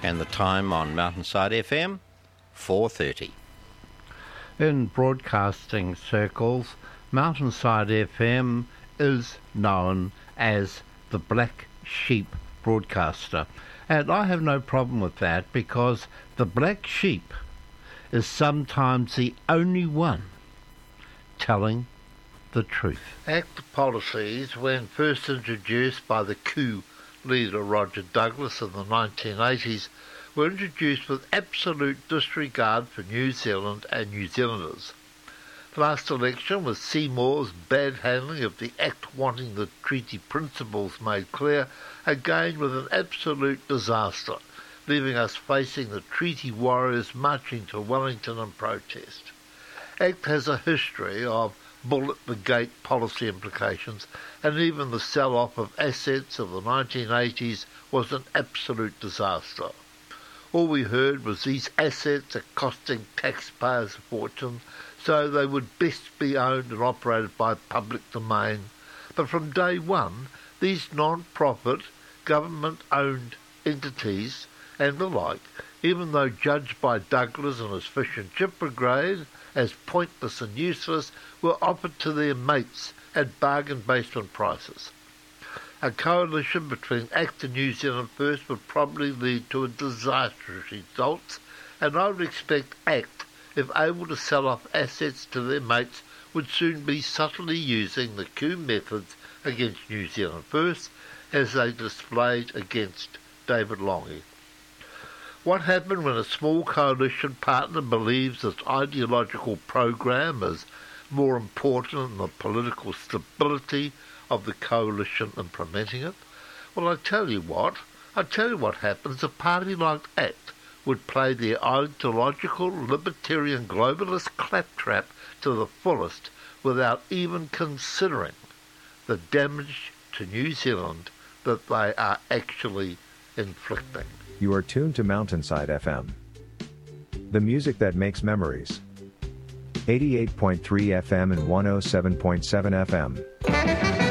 And the time on Mountainside FM, 4:30. In broadcasting circles, Mountainside FM is known as the Black Sheep broadcaster. And I have no problem with that, because the black sheep is sometimes the only one telling the truth. ACT policies, when first introduced by the coup leader Roger Douglas in the 1980s, were introduced with absolute disregard for New Zealand and New Zealanders. The last election, with Seymour's bad handling of the Act wanting the treaty principles made clear, again with an absolute disaster, leaving us facing the treaty warriors marching to Wellington in protest. ACT has a history of bullet the gate policy implications, and even the sell-off of assets of the 1980s was an absolute disaster. All we heard was these assets are costing taxpayers a fortune, so they would best be owned and operated by public domain. But from day one, these non-profit, government-owned entities and the like, even though judged by Douglas and his fish and chip brigade as pointless and useless, were offered to their mates at bargain basement prices. A coalition between ACT and New Zealand First would probably lead to a disastrous result, and I would expect ACT, if able to sell off assets to their mates, would soon be subtly using the coup methods against New Zealand First as they displayed against David Lange. What happened when a small coalition partner believes its ideological program is more important than the political stability of the coalition implementing it? Well, I tell you what happens. A party like ACT would play their ideological, libertarian, globalist claptrap to the fullest without even considering the damage to New Zealand that they are actually inflicting. You are tuned to Mountainside FM. The music that makes memories. 88.3 FM and 107.7 FM.